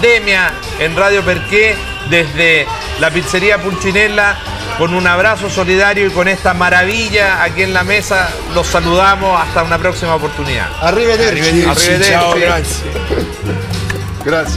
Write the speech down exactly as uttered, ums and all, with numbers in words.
pandemia en Radio Perqué, desde la pizzería Pulcinella, con un abrazo solidario y con esta maravilla aquí en la mesa. Los saludamos hasta una próxima oportunidad. Arrivederci. Arrivederci. Ciao, grazie. Grazie.